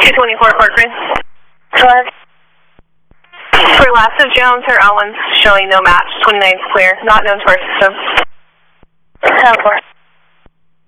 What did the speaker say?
224 Court Green. Drive. For last of Jones or Owens, showing no match. 29 is clear. Not known to our system. 10-4.